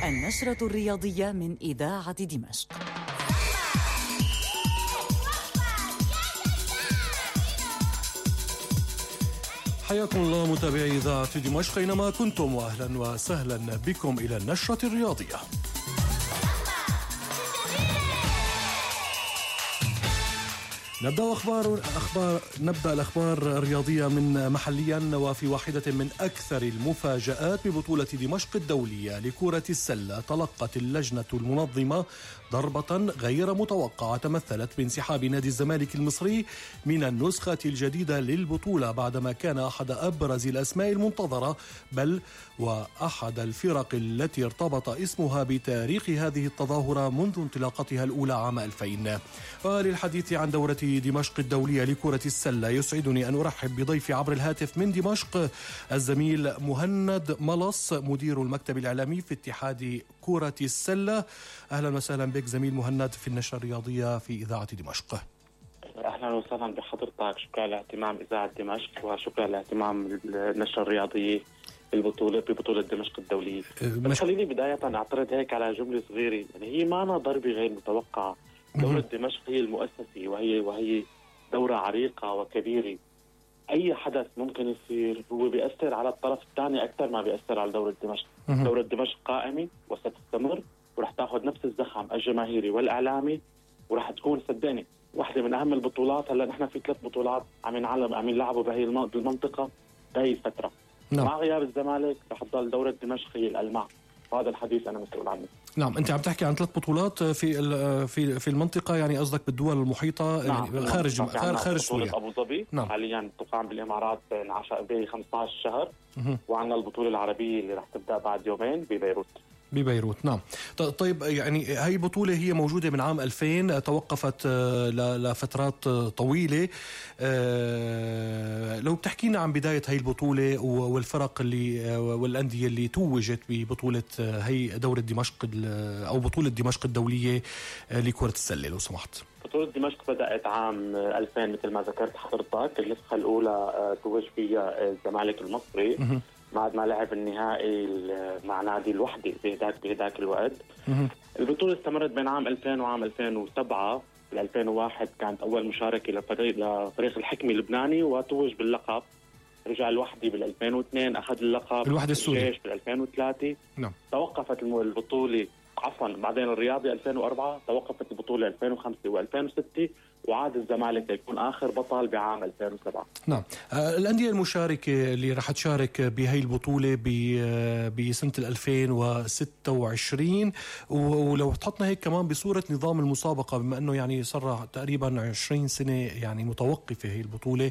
النشرة الرياضية من إذاعة دمشق. حياكم الله متابعي إذاعة دمشق أينما كنتم، وأهلا وسهلا بكم إلى النشرة الرياضية. نبدأ الأخبار الرياضية من محليا، وفي واحدة من أكثر المفاجآت ببطولة دمشق الدولية لكرة السلة تلقت اللجنة المنظمة ضربة غير متوقعة تمثلت بانسحاب نادي الزمالك المصري من النسخة الجديدة للبطولة بعدما كان أحد أبرز الأسماء المنتظرة، بل وأحد الفرق التي ارتبط اسمها بتاريخ هذه التظاهرة منذ انطلاقتها الأولى عام 2000. وللحديث عن دورة دمشق الدولية لكرة السلة يسعدني أن أرحب بضيفي عبر الهاتف من دمشق الزميل مهند ملص، مدير المكتب الإعلامي في اتحاد كرة السلة. أهلا وسهلا بك زميل مهند في النشرة الرياضية في إذاعة دمشق. أهلا وسهلا بحضرتك، شكرا لاهتمام إذاعة دمشق وشكرا لاهتمام النشرة الرياضية ببطولة دمشق الدولية. خليني بداية أعترض هيك على جملة صغيرة، يعني هي معنا ضربة غير متوقعة. دورة دمشق هي المؤسسة وهي دورة عريقة وكبيرة. أي حدث ممكن يصير هو بيأثر على الطرف الثاني أكثر ما بيأثر على دورة دمشق. دورة دمشق قائمة وستستمر ورح تاخذ نفس الزخم الجماهيري والإعلامي، ورح تكون صدقني واحدة من أهم البطولات. هلا نحن في 3 بطولات عم يلعبوا بهي المنطقة بهي الفترة. مع غياب الزمالك رح تضل دورة دمشق هي الألمع، وهذا الحديث أنا مسؤول عنه. نعم، أنت عم تحكي عن 3 بطولات في المنطقة، يعني قصدك بالدول المحيطة. نعم. يعني خارج سوريا. أبو ظبي نعم. حاليا تقام بالإمارات ب 15 شهر، وعندنا البطولة العربية اللي رح تبدأ بعد يومين ببيروت. نعم. طيب، يعني هاي البطولة هي موجودة من عام 2000، توقفت لفترات طويلة. لو بتحكينا عن بداية هاي البطولة والفرق والأندية اللي توجت ببطولة هاي دورة دمشق أو بطولة دمشق الدولية لكرة السلة لو سمحت. بطولة دمشق بدأت عام 2000 مثل ما ذكرت حضرتك. النسخة الأولى توج فيها الزمالك المصري بعد ما لعب النهائي مع نادي الوحدة بهداك الوقت. البطولة استمرت بين عام 2000 وعام 2007. بال 2001 كانت أول مشاركة لفريق الحكمي اللبناني وتوج باللقب. رجع الوحدة بال 2002 أخذ اللقب. الوحدة السوري الجيش بال 2003. نعم. توقفت البطولة بعدين الرياضي 2004 توقفت البطولة 2005 و2006، وعاد الزمالك يكون آخر بطل بعام 2007. نعم. الأندية المشاركة اللي راح تشارك بهاي البطولة بسنة 2026، ولو تحطنا هيك كمان بصورة نظام المسابقة، بما أنه يعني صار تقريبا 20 سنة يعني متوقفة هي البطولة،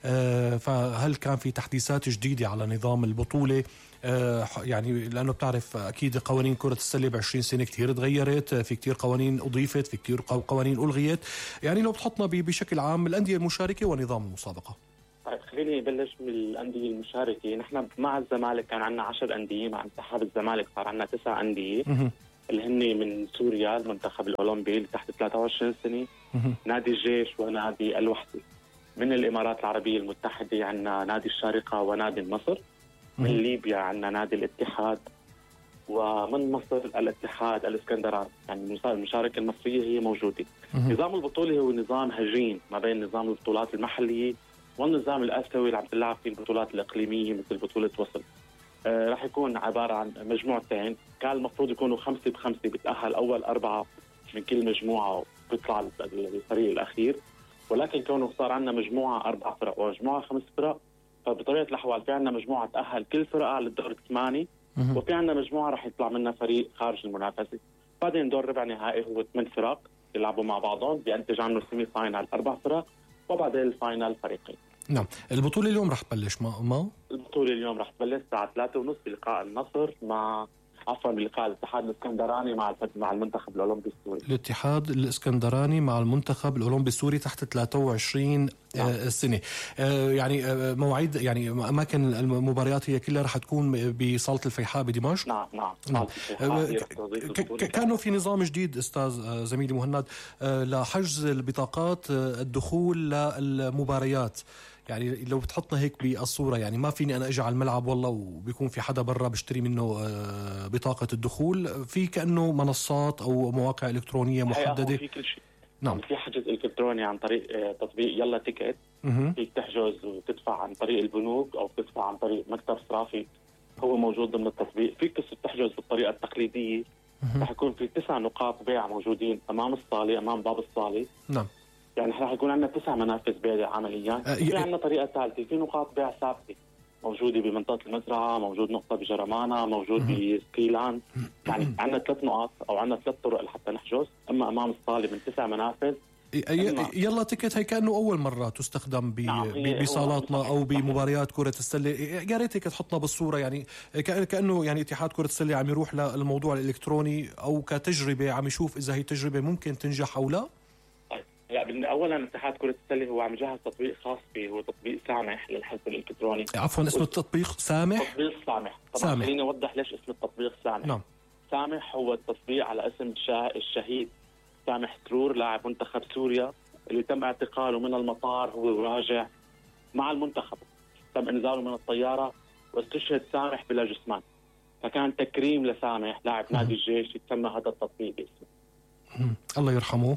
فهل كان في تحديثات جديدة على نظام البطولة؟ يعني لأنه بتعرف أكيد قوانين كرة السلة ب20 سنة كتير تغيرت، في كتير قوانين أضيفت، في كتير قوانين ألغيت. يعني لو بتحطنا بشكل عام الأندية المشاركة ونظام المسابقة. طيب خليني أبلش من الأندية المشاركة. نحن مع الزمالك كان عندنا 10 أندية، مع انسحاب الزمالك صار عندنا 9 أندية اللي هن من سوريا المنتخب الأولمبي اللي تحت 23 سنة، نادي الجيش ونادي الوحدة. من الإمارات العربية المتحدة عندنا نادي الشارقة ونادي النصر. من ليبيا عندنا نادي الاتحاد، ومن مصر الاتحاد الاسكندراني. يعني المشاركة المصرية هي موجودة. نظام البطولة هو نظام هجين ما بين نظام البطولات المحلية والنظام الآسيوي اللي عم تلعب فيه البطولات الإقليمية مثل بطولة وصل. راح يكون عبارة عن مجموعتين. كان المفروض يكونوا 5 ب5، بتأهل أول 4 من كل مجموعة وبيطلع الفريق الأخير، ولكن كونه صار عندنا مجموعة 4 فرق ومجموعة 5 فرق، فبطريقة الأحوال في عندنا مجموعة تأهل كل فرقة للدور 8، وفي عندنا مجموعة راح يطلع منها فريق خارج المنافسة. بعدين دور ربع نهائي هو 8 فرق يلعبوا مع بعضهم، بينتج عنه السيمي فاينال 4 فرق، وبعدين الفاينال فريقين. نعم. البطولة اليوم راح تبلش البطولة اليوم راح تبلش الساعة 3:30 بلقاء النصر بلقاء الاتحاد الاسكندراني مع المنتخب الأولمبي السوري. الاتحاد الاسكندراني مع المنتخب الأولمبي السوري تحت 23 سنة. يعني مواعيد، يعني أماكن المباريات هي كلها راح تكون بصالة الفيحاء بدمشق. نعم. كانوا في نظام جديد أستاذ زميلي مهند لحجز البطاقات الدخول للمباريات. يعني لو بتحطنا هيك بالصورة، يعني ما فيني أنا أجي على الملعب والله وبيكون في حدا برا بشتري منه بطاقة الدخول، في كأنه منصات أو مواقع إلكترونية محددة. في كل شيء. نعم. في حجز إلكتروني عن طريق تطبيق يلا تيكت، فيك تحجز وتدفع عن طريق البنوك أو تدفع عن طريق مكتب صرافي هو موجود ضمن التطبيق. فيك تحجز بالطريقة التقليدية. رح يكون في 9 نقاط بيع موجودين أمام الصالة، أمام باب الصالة. نعم. يعني رح يكون عندنا 9 منافذ بيع عمليا. في عندنا طريقة ثالثة، في نقاط بيع ثابتة موجودة بمنطقة المزرعة، موجود نقطة بجرمانة، موجود بسكيلان. يعني عندنا 3 نقاط أو عندنا 3 طرق لحتى نحجز، أما أمام الصالة من 9 منافذ. يلا تيكت هي كأنه أول مرة تستخدم بصالاتنا أو بمباريات كرة السلة. يا ريت هيك تحطنا بالصورة، يعني كأنه يعني اتحاد كرة السلة عم يروح للموضوع الإلكتروني أو كتجربة، عم يشوف إذا هي تجربة ممكن تنجح أو لا. لا، أولا اتحاد كرة السلة هو عم يجهز تطبيق خاص به، هو تطبيق سامح للحجز الإلكتروني. عفوا، اسمه التطبيق سامح؟ تطبيق سامح. طبعا خليني أوضح ليش اسم التطبيق سامح. نعم. سامح هو التطبيق على اسم الشهيد سامح سرور، لاعب منتخب سوريا اللي تم اعتقاله من المطار هو راجع مع المنتخب. تم انزاله من الطيارة واستشهد سامح بلا جثمان، فكان تكريم لسامح لاعب نادي الجيش يتسمى هذا التطبيق باسمه. الله يرحمه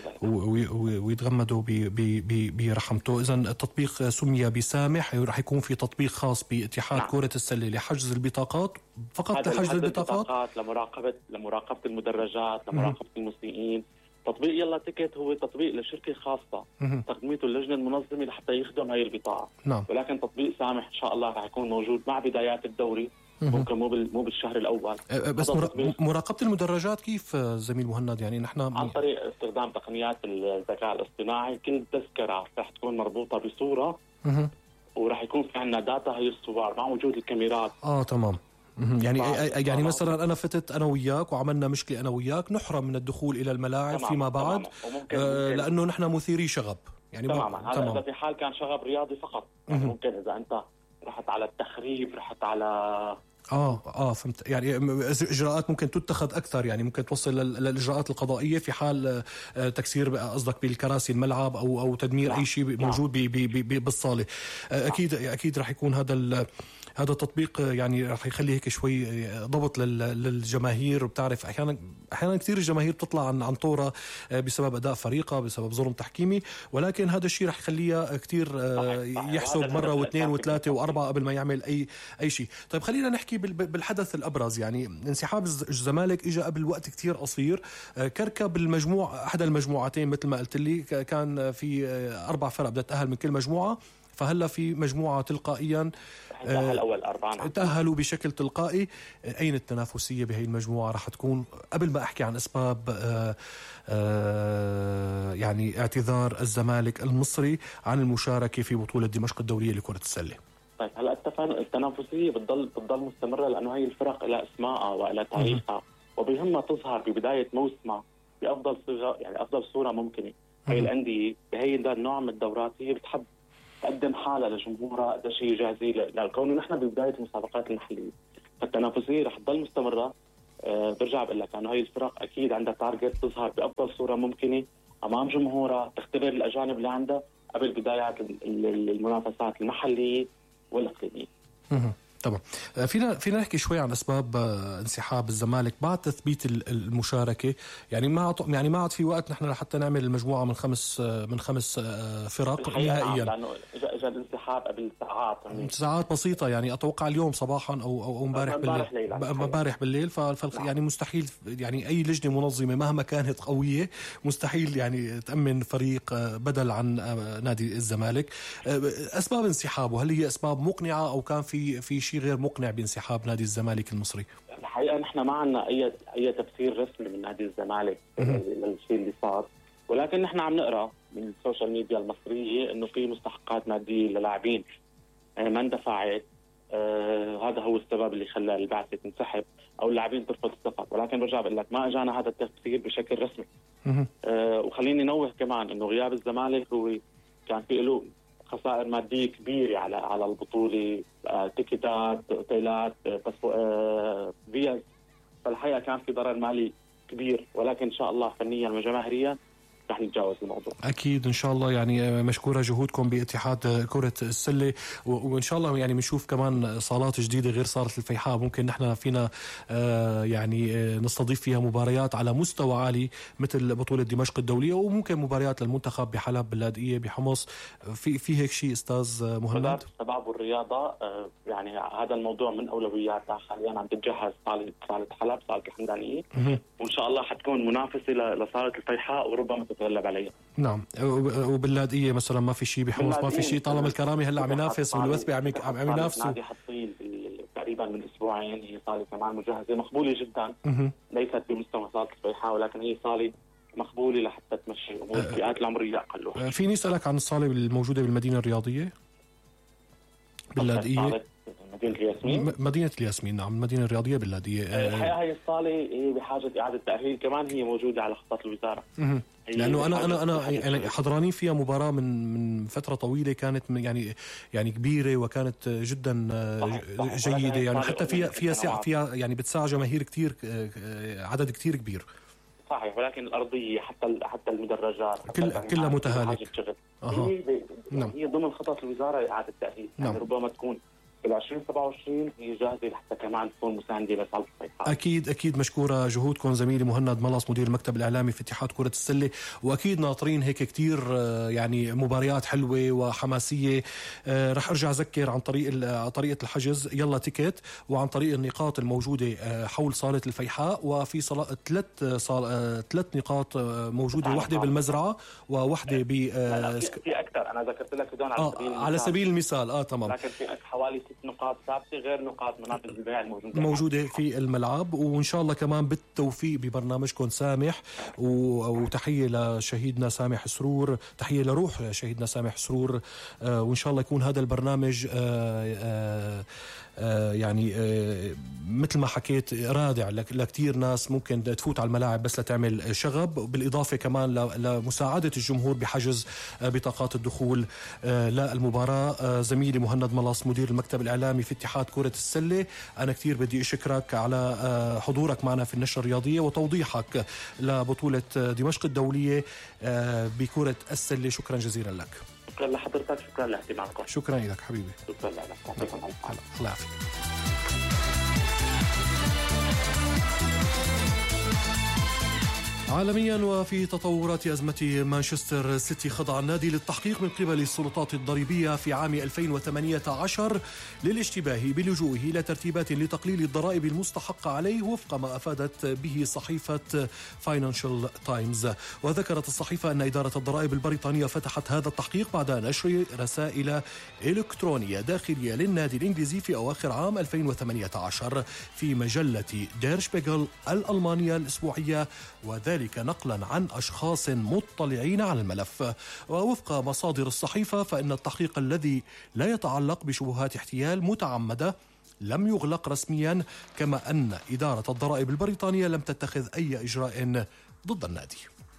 ويتغمدوا برحمته. إذن التطبيق سمي بسامح. رح يكون في تطبيق خاص باتحاد كرة السلة لحجز البطاقات، فقط لحجز البطاقات، لمراقبة المدرجات، لمراقبة المسيئين. تطبيق يلا تيكت هو تطبيق لشركة خاصة تقدمته اللجنة المنظمة لحتى يخدم هاي البطاقة. نعم. ولكن تطبيق سامح إن شاء الله رح يكون موجود مع بدايات الدوري، ممكن مو بالشهر الأول. بس مراقبة المدرجات كيف زميل مهند؟ يعني نحن عن طريق استخدام تقنيات الذكاء الاصطناعي. كل تذكرة رح تكون مربوطة بصورة ورح يكون في عنا داتا هي الصور مع وجود الكاميرات. تمام. يعني مثلا أنا فتت أنا وياك وعملنا مشكلة أنا وياك، نحرم من الدخول إلى الملاعب فيما بعد. لأنه نحن مثيري شغب. يعني تماما. هذا إذا في حال كان شغب رياضي فقط. يعني ممكن إذا أنت رحت على التخريب، رحت على فهمت. يعني إجراءات ممكن تتخذ أكثر، يعني ممكن توصل للإجراءات القضائية في حال تكسير قصدك بالكراسي الملعب أو تدمير أي شيء موجود بالصالة. أكيد رح يكون هذا التطبيق يعني رح يخلي هيك شوي ضبط للجماهير. وبتعرف أحيانا كثير الجماهير بتطلع عن طورة بسبب أداء فريقها، بسبب ظلم تحكيمي، ولكن هذا الشيء رح يخليها كثير يحسب مرة واثنين وثلاثة وأربعة قبل ما يعمل أي شيء. طيب خلينا نحكي بالحدث الأبرز. يعني انسحاب الزمالك إجا قبل وقت كتير قصير، كركب المجموعة أحد المجموعتين مثل ما قلت لي، كان في 4 فرق بدها تأهل من كل مجموعة، فهلا في مجموعة تلقائيا تأهلوا بشكل تلقائي. أين التنافسية بهي المجموعة رح تكون؟ قبل ما أحكي عن أسباب يعني اعتذار الزمالك المصري عن المشاركة في بطولة دمشق الدولية لكرة السلة. طيب هلا التنافسية بتضل مستمرة، لأنه هي الفرق لها أسماءها وإلى تاريخها، وبيهمها تظهر ببداية موسمها بأفضل صيغة، يعني أفضل صورة ممكنة. هي الأندية بهي النوع من الدورات هي بتحب تقدم حالها لجمهورها ده شيء جاهزة لكونه نحن ببداية المسابقات المحلية. فالتنافسية رح تضل مستمرة. برجع بقول لك أنه هي الفرق أكيد عندها تارجت تظهر بأفضل صورة ممكنة أمام جمهورها، تختبر الأجانب اللي عندها قبل بدايات المنافسات المحلية والإقليمية. طبعا. فينا نحكي شوي عن أسباب انسحاب الزمالك بعد تثبيت المشاركة. يعني ما عاد في وقت نحن لحتى نعمل المجموعة من خمس فرق نهائيا. لأنه إجا الانسحاب قبل ساعات بسيطة، يعني أتوقع اليوم صباحا أو امبارح بالليل. يعني مستحيل، يعني أي لجنة منظمة مهما كانت قوية مستحيل يعني تأمن فريق بدل عن نادي الزمالك. أسباب انسحابه هل هي أسباب مقنعة أو كان في شيء غير مقنع بانسحاب نادي الزمالك المصري؟ الحقيقة نحن ما عنا أي تفسير رسمي من نادي الزمالك للشيء اللي صار، ولكن نحن عم نقرأ من السوشيال ميديا المصرية إنه في مستحقات مادية للاعبين ما اندفعت. هذا هو السبب اللي خلى البعثة تنسحب أو اللاعبين ترفض السفر. ولكن برجع بقول لك ما أجانا هذا التفسير بشكل رسمي. وخليني نوه كمان إنه غياب الزمالك هو كان في له خسائر مادية كبيرة على البطولة، تيكيتات، اوتيلات، فيز. فالحقيقة كان في ضرر مالي كبير، ولكن إن شاء الله فنيا وجماهيريا رح نتجاوز الموضوع. أكيد إن شاء الله. يعني مشكورة جهودكم باتحاد كرة السلة، وإن شاء الله يعني بنشوف كمان صالات جديدة غير صالة الفيحاء، ممكن نحن فينا يعني نستضيف فيها مباريات على مستوى عالي مثل بطولة دمشق الدولية، وممكن مباريات للمنتخب بحلب، باللاذقية، بحمص. في هيك شيء أستاذ مهند؟ الشباب والرياضة يعني هذا الموضوع من أولوياتها حاليا. عم تتجهز صالة حلب، صالة الحمدانية، وإن شاء الله حتكون منافسة لصالة الفيحاء وربما تتغلب عليها. نعم. وباللاذقية مثلا ما في شيء، بحمص ما في شيء، طالما الكرامة هلا عم ينافس والوثبة عم ينافسوا. نادي حطين تقريبا من أسبوعين، هي صالة كمان مجهزة مقبولة جدا، ليست بمستوى صالة الفيحاء ولكن هي صالة مقبولة لحتى تمشي أمور الفئات العمرية أقل. فيني أسألك عن الصالة الموجودة بالمدينة الرياضية باللاذقية؟ مدينة الياسمين. مدينة الياسمين، نعم، المدينة الرياضية باللاذقية. الحقيقة هي الصالة هي بحاجة إعادة تأهيل، كمان هي موجودة على خطة الوزارة. لأنه أنا يعني حضراني فيها مباراة من فترة طويلة، كانت يعني كبيرة وكانت جدا جيدة، يعني حتى فيها يعني بتساع جماهير كتير، عدد كتير كبير. صحيح، ولكن الأرضية حتى المدرجات كلها متهالك. هي ضمن خطط الوزارة إعادة التأهيل. يعني ربما تكون بال 2027 هي جاهزة لحتى كمان تكون مساندة لصالة الفيحاء. أكيد مشكورة جهودكم زميلي مهند ملص مدير المكتب الإعلامي في اتحاد كرة السلة، وأكيد ناطرين هيك كتير يعني مباريات حلوة وحماسية. رح أرجع أذكر عن طريقة الحجز، يلا تيكت، وعن طريق النقاط الموجودة حول صالة الفيحاء، وفي ثلاث نقاط موجودة، واحدة بالمزرعة وواحدة في أكثر. أنا ذكرت لك هدول على سبيل المثال. تمام. لكن في حوالي 6 نقاط ثابتة غير نقاط منافذ البيع موجودة في الملعب. وإن شاء الله كمان بالتوفيق ببرنامجكم سامح، وتحية لشهيدنا سامح سرور، تحية لروح شهيدنا سامح سرور. وإن شاء الله يكون هذا البرنامج يعني مثل ما حكيت رادع لكتير ناس ممكن تفوت على الملاعب بس لتعمل شغب، بالإضافة كمان لمساعدة الجمهور بحجز بطاقات الدخول للمباراة. زميلي مهند ملص مدير المكتب الإعلامي في اتحاد كرة السلة، أنا كتير بدي أشكرك على حضورك معنا في النشرة الرياضية وتوضيحك لبطولة دمشق الدولية بكرة السلة. شكرا جزيلا لك. شكرا لحضرتك، شكرا لاهتمامكم. شكرا لك حبيبي. شكرا لك. الله يعافيك. عالميا، وفي تطورات أزمة مانشستر سيتي، خضع النادي للتحقيق من قبل السلطات الضريبية في عام 2018 للاشتباه بلجوئه إلى ترتيبات لتقليل الضرائب المستحقة عليه، وفق ما أفادت به صحيفة فاينانشال تايمز. وذكرت الصحيفة أن إدارة الضرائب البريطانية فتحت هذا التحقيق بعد نشر رسائل إلكترونية داخلية للنادي الإنجليزي في أواخر عام 2018 في مجلة دير شبيغل الألمانية الأسبوعية، وذلك نقلا عن أشخاص مطلعين على الملف. ووفق مصادر الصحيفة فإن التحقيق الذي لا يتعلق بشبهات احتيال متعمدة لم يغلق رسميا، كما أن إدارة الضرائب البريطانية لم تتخذ أي إجراء ضد النادي.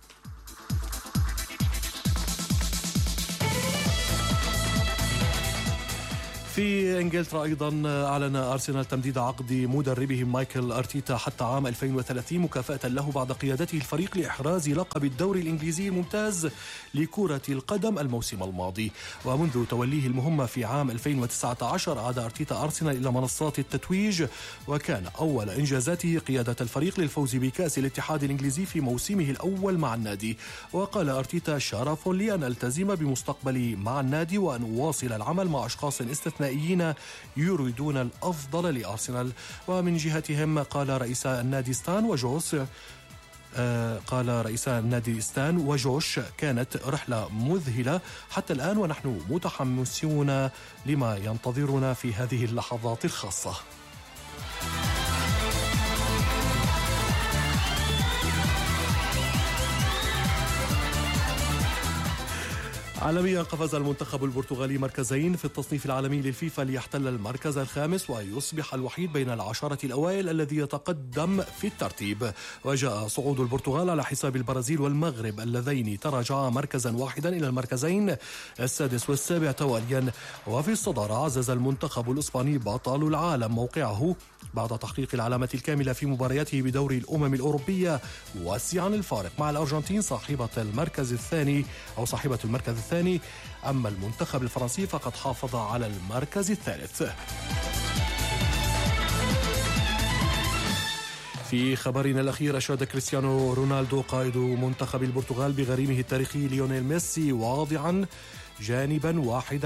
في إنجلترا أيضا أعلن أرسنال تمديد عقد مدربه مايكل أرتيتا حتى عام 2030 مكافأة له بعد قيادته الفريق لإحراز لقب الدوري الإنجليزي الممتاز لكرة القدم الموسم الماضي. ومنذ توليه المهمة في عام 2019 عاد أرتيتا أرسنال إلى منصات التتويج، وكان أول إنجازاته قيادة الفريق للفوز بكأس الاتحاد الإنجليزي في موسمه الأول مع النادي. وقال أرتيتا: شرف لي أن ألتزم بمستقبلي مع النادي وأن أواصل العمل مع أشخاص استثنائيين يريدون الأفضل لأرسنال. ومن جهتهم قال رئيس النادي ستان وجوش كانت رحلة مذهلة حتى الآن، ونحن متحمسون لما ينتظرنا في هذه اللحظات الخاصة. عالميا، قفز المنتخب البرتغالي مركزين في التصنيف العالمي للفيفا ليحتل المركز الخامس ويصبح الوحيد بين العشرة الأوائل الذي يتقدم في الترتيب. وجاء صعود البرتغال على حساب البرازيل والمغرب اللذين تراجعا مركزا واحدا إلى المركزين السادس والسابع تواليا. وفي الصدارة عزز المنتخب الإسباني بطل العالم موقعه بعد تحقيق العلامة الكاملة في مبارياته بدوري الأمم الأوروبية موسعا الفارق مع الأرجنتين صاحبة المركز الثاني. أما المنتخب الفرنسي فقد حافظ على المركز الثالث. في خبرنا الأخير، أشاد كريستيانو رونالدو قائد منتخب البرتغال بغريمه التاريخي ليونيل ميسي واضعا جانبا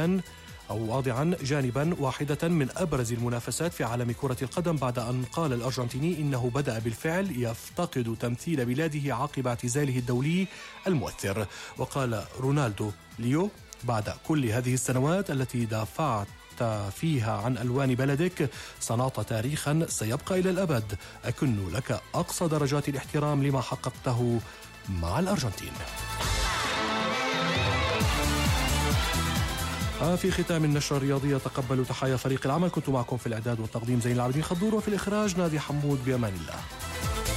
واحدة من أبرز المنافسات في عالم كرة القدم، بعد أن قال الأرجنتيني إنه بدأ بالفعل يفتقد تمثيل بلاده عقب اعتزاله الدولي المؤثر. وقال رونالدو: ليو، بعد كل هذه السنوات التي دافعت فيها عن ألوان بلدك صنعت تاريخا سيبقى إلى الأبد، أكن لك أقصى درجات الاحترام لما حققته مع الأرجنتين. في ختام النشرة الرياضية تقبلوا تحايا فريق العمل. كنت معكم في الإعداد والتقديم زين العابدين خضور، وفي الإخراج نادي حمود. بأمان الله.